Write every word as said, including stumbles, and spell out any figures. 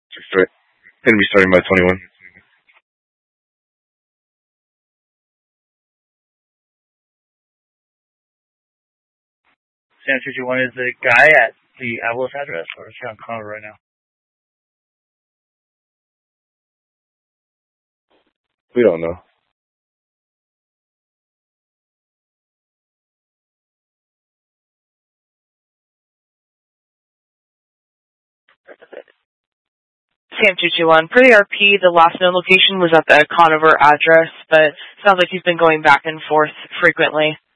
Start, gonna be starting by twenty-one. Sam two two one is the guy at the Avalos address, or is he on Conover right now? We don't know. Sam two two one, per the R P, the last known location was at the Conover address, but it sounds like he's been going back and forth frequently.